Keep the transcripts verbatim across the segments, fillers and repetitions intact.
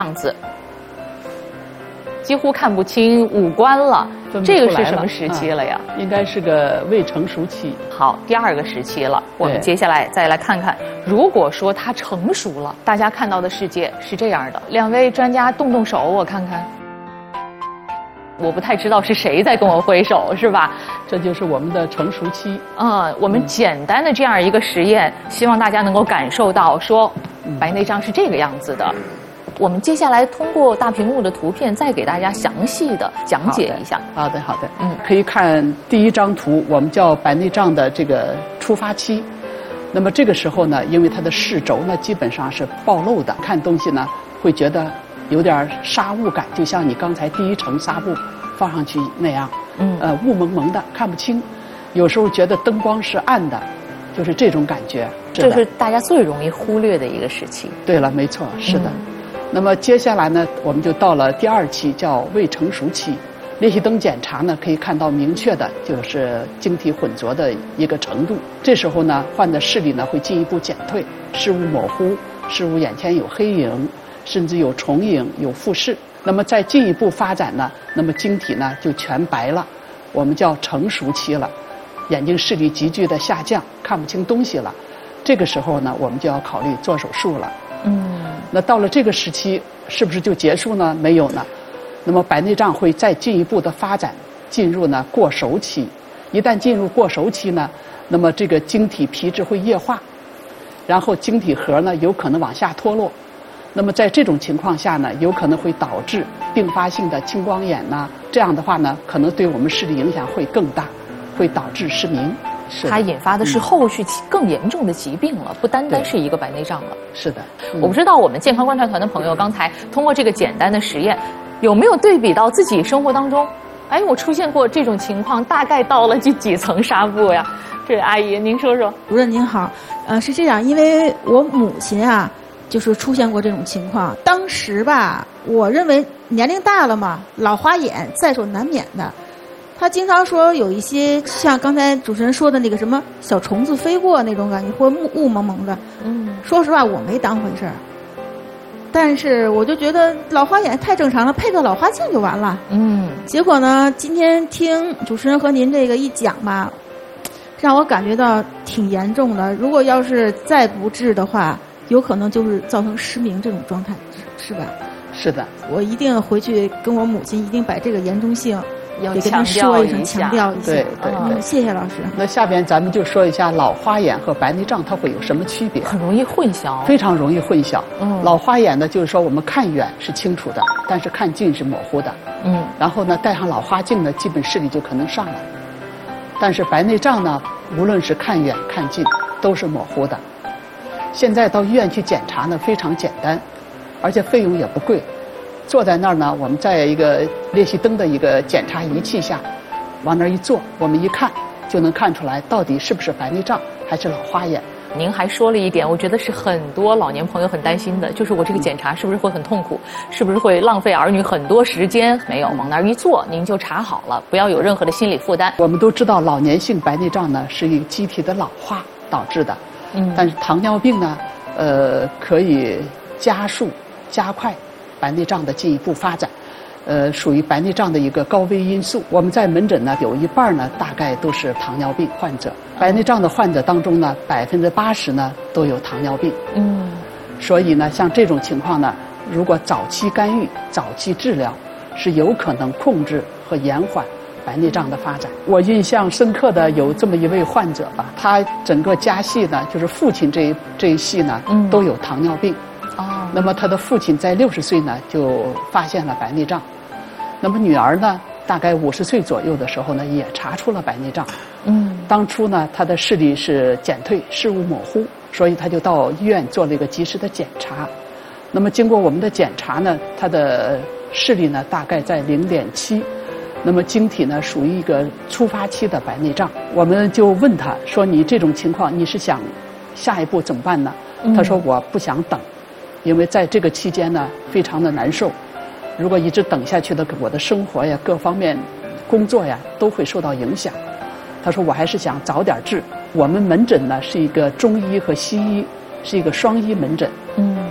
样子，几乎看不清五官了。这个是什么时期了呀？ 应该是个未成熟期。 好，第二个时期了。我们接下来再来看看，如果说它成熟了，大家看到的世界是这样的。两位专家动动手，我看看。我不太知道是谁在跟我挥手，是吧？ 这就是我们的成熟期。 嗯，我们简单的这样一个实验，希望大家能够感受到，说白内障是这个样子的。我们接下来通过大屏幕的图片，再给大家详细的讲解一下。 好的，好的，嗯，可以看第一张图，我们叫白内障的这个初发期。那么这个时候呢，因为它的视轴呢基本上是暴露的，看东西呢会觉得有点纱雾感，就像你刚才第一层纱布放上去那样，嗯，呃，雾蒙蒙的，看不清。有时候觉得灯光是暗的，就是这种感觉。 这是大家最容易忽略的一个时期。 对了，没错，是的。嗯，那么接下来呢，我们就到了第二期，叫未成熟期。裂隙灯检查呢，可以看到明确的就是晶体混浊的一个程度。这时候呢，患的视力呢会进一步减退，视物模糊，视物眼前有黑影，甚至有重影、有复视。那么再进一步发展呢，那么晶体呢就全白了，我们叫成熟期了，眼睛视力急剧的下降，看不清东西了。这个时候呢，我们就要考虑做手术了。嗯，那到了这个时期，是不是就结束呢？没有呢。那么白内障会再进一步的发展，进入呢过熟期。一旦进入过熟期呢，那么这个晶体皮质会液化，然后晶体核呢有可能往下脱落。那么在这种情况下呢，有可能会导致并发性的青光眼呐、啊，这样的话呢，可能对我们视力影响会更大，会导致失明。 它引发的是后续更严重的疾病了，不单单是一个白内障了。 是的， 嗯、我不知道我们健康观察团的朋友刚才通过这个简单的实验，有没有对比到自己生活当中？哎，我出现过这种情况，大概到了几几层纱布呀？这位阿姨，您说说。 主任您好，呃，是这样，因为我母亲啊，就是出现过这种情况。当时吧，我认为年龄大了嘛，老花眼在所难免的。他经常说有一些像刚才主持人说的那个什么小虫子飞过那种感觉，或雾雾蒙蒙的。嗯，说实话我没当回事儿，但是我就觉得老花眼太正常了，配个老花镜就完了。嗯，结果呢，今天听主持人和您这个一讲吧，让我感觉到挺严重的。如果要是再不治的话，有可能就是造成失明这种状态，是吧？ 是的， 我一定回去跟我母亲一定把这个严重性。 要给他说一声，强调一下。 对对对、 嗯，谢谢老师。 那下边咱们就说一下老花眼和白内障它会有什么区别？ 很容易混淆， 非常容易混淆。嗯，老花眼呢，就是说我们看远是清楚的，但是看近是模糊的。嗯，然后呢，戴上老花镜呢，基本视力就可能上来。但是白内障呢，无论是看远看近都是模糊的。现在到医院去检查呢，非常简单，而且费用也不贵。坐在那儿呢，我们在一个裂隙灯的一个检查仪器下，往那儿一坐，我们一看就能看出来到底是不是白内障还是老花眼。 您还说了一点，我觉得是很多老年朋友很担心的，就是我这个检查是不是会很痛苦，是不是会浪费儿女很多时间？没有，往那儿一坐，您就查好了，不要有任何的心理负担。 我们都知道老年性白内障呢是一个机体的老化导致的，嗯，但是糖尿病呢，呃，可以加速加快白内障的进一步发展，呃，属于白内障的一个高危因素。我们在门诊呢，有一半呢，大概都是糖尿病患者。白内障的患者当中呢，百分之八十呢都有糖尿病。嗯，所以呢，像这种情况呢，如果早期干预、早期治疗，是有可能控制和延缓白内障的发展。我印象深刻的有这么一位患者吧，他整个家系呢，就是父亲这一这一系呢，嗯，都有糖尿病。哦，那么他的父亲在六十岁呢就发现了白内障，那么女儿呢大概五十岁左右的时候呢也查出了白内障。嗯，当初呢他的视力是减退，视物模糊，所以他就到医院做了一个及时的检查。那么经过我们的检查呢，他的视力呢大概在零点七，那么晶体呢属于一个初发期的白内障。我们就问他说：“你这种情况，你是想下一步怎么办呢？”嗯，他说：“我不想等。因为在这个期间呢，非常的难受。如果一直等下去的，我的生活呀、各方面、工作呀，都会受到影响。他说，我还是想早点治。我们门诊呢是一个中医和西医，是一个双医门诊。嗯，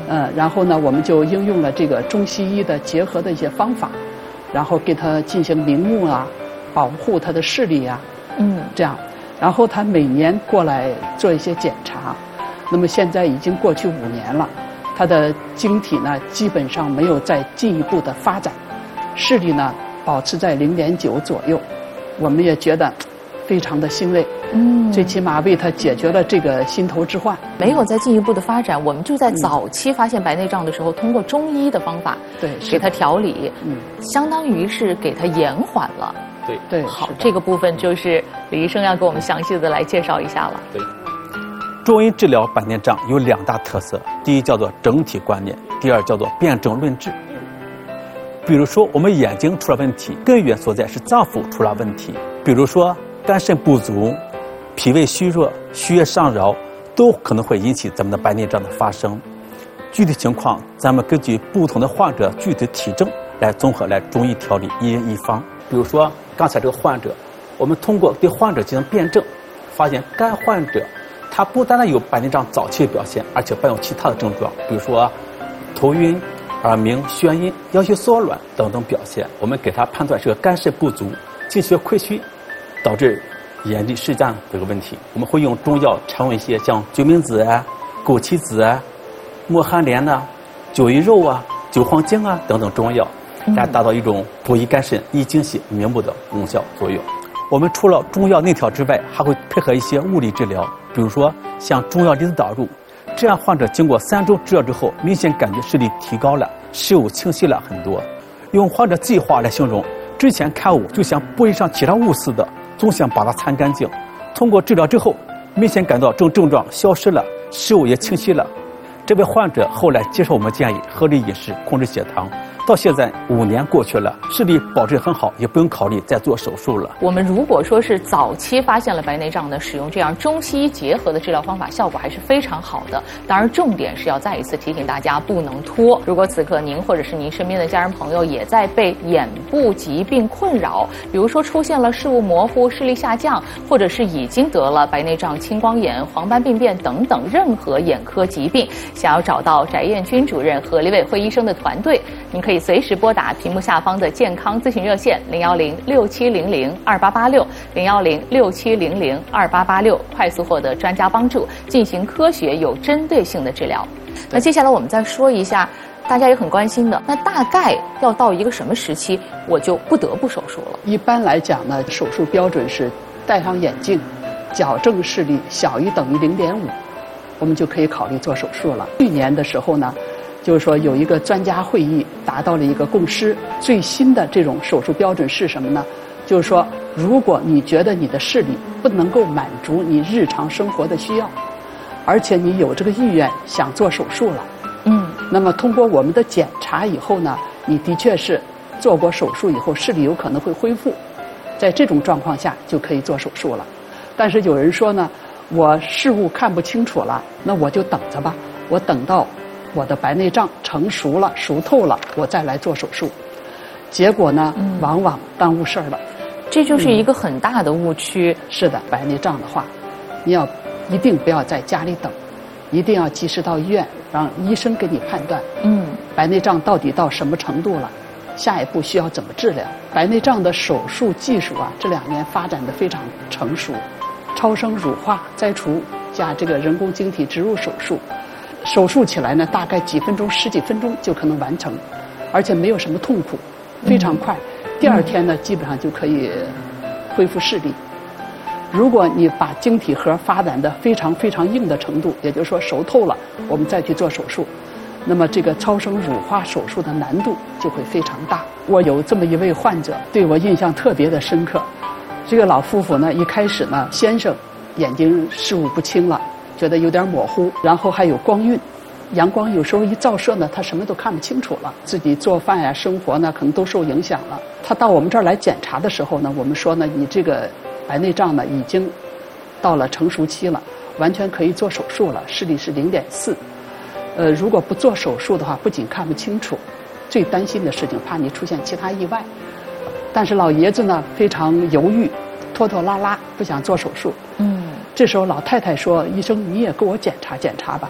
呃，然后呢，我们就应用了这个中西医的结合的一些方法，然后给他进行明目啊，保护他的视力啊， 嗯， 这样，然后他每年过来做一些检查，那么现在已经过去五年了，他的晶体呢基本上没有再进一步的发展，视力呢保持在零点九左右，我们也觉得非常的欣慰。嗯，最起码为他解决了这个心头之患。 没有再进一步的发展，我们就在早期发现白内障的时候，通过中医的方法， 对， 给他调理， 嗯， 相当于是给他延缓了。 对对， 好，这个部分就是李医生要给我们详细的来介绍一下了。 对，中医治疗白内障有两大特色，第一叫做整体观念，第二叫做辨证论治。比如说，我们眼睛出了问题，根源所在是脏腑出了问题，比如说肝肾不足、脾胃虚弱、血液上扰，都可能会引起咱们的白内障的发生。具体情况，咱们根据不同的患者具体体征来综合来中医调理，一人一方。比如说刚才这个患者，我们通过对患者进行辨证，发现该患者他不单单有白内障早期的表现，而且伴有其他的症状，比如说头晕、耳鸣、眩晕、腰膝缩软等等表现。我们给他判断是个肝肾不足、精血亏虚导致眼力视障这个问题。我们会用中药常用一些像决明子啊、枸杞子啊、墨旱莲呐、九鱼肉啊、韭黄精啊等等中药，来达到一种补益肝肾、益精血、明目的功效作用。我们除了中药内调之外，还会配合一些物理治疗，比如说像中药离子导入，这样患者经过三周治疗之后，明显感觉视力提高了，视物清晰了很多。用患者自己话来形容，之前看物就像玻璃上起了雾似的，总想把它擦干净。通过治疗之后，明显感到这种症状消失了，视物也清晰了。这位患者后来接受我们建议，合理饮食，控制血糖，到现在五年过去了，视力保持很好，也不用考虑再做手术了。 我们如果说是早期发现了白内障的，使用这样中西医结合的治疗方法，效果还是非常好的。当然，重点是要再一次提醒大家不能拖。如果此刻您或者是您身边的家人朋友也在被眼部疾病困扰，比如说出现了视物模糊、视力下降，或者是已经得了白内障、青光眼、黄斑病变等等任何眼科疾病，想要找到翟艳君主任和李伟慧医生的团队，您可以随时拨打屏幕下方的健康咨询热线零幺零六七零零二八八六零幺零六七零零二八八六，快速获得专家帮助，进行科学有针对性的治疗。那接下来我们再说一下大家也很关心的，那大概要到一个什么时期我就不得不手术了？ 一般来讲呢，手术标准是戴上眼镜，矫正视力小于等于零点五，我们就可以考虑做手术了。去年的时候呢，就是说有一个专家会议达到了一个共识，最新的这种手术标准是什么呢？就是说，如果你觉得你的视力不能够满足你日常生活的需要，而且你有这个意愿想做手术了，嗯，那么通过我们的检查以后呢，你的确是做过手术以后视力有可能会恢复，在这种状况下就可以做手术了。但是有人说呢，我视物看不清楚了，那我就等着吧，我等到我的白内障成熟了、熟透了，我再来做手术。结果呢，嗯、往往耽误事儿了。 这就是一个很大的误区。 嗯、是的，白内障的话，你要一定不要在家里等，一定要及时到医院，让医生给你判断，嗯，白内障到底到什么程度了，下一步需要怎么治疗。白内障的手术技术啊，这两年发展得非常成熟，超声乳化摘除加这个人工晶体植入手术。手术起来呢，大概几分钟、十几分钟就可能完成，而且没有什么痛苦，非常快。嗯、第二天呢，基本上就可以恢复视力。如果你把晶体核发展的非常非常硬的程度，也就是说熟透了，我们再去做手术，那么这个超声乳化手术的难度就会非常大。我有这么一位患者，对我印象特别的深刻。这个老夫妇呢，一开始呢，先生眼睛视物不清了。觉得有点模糊，然后还有光晕，阳光有时候一照射呢，他什么都看不清楚了，自己做饭呀、生活呢，可能都受影响了。他到我们这儿来检查的时候呢，我们说呢，你这个白内障呢已经到了成熟期了，完全可以做手术了，视力是零点四。呃，如果不做手术的话，不仅看不清楚，最担心的事情怕你出现其他意外。但是老爷子呢非常犹豫，拖拖拉拉，不想做手术。嗯。这时候老太太说：“医生，你也给我检查检查吧。”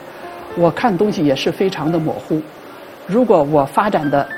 我看东西也是非常的模糊。如果我发展的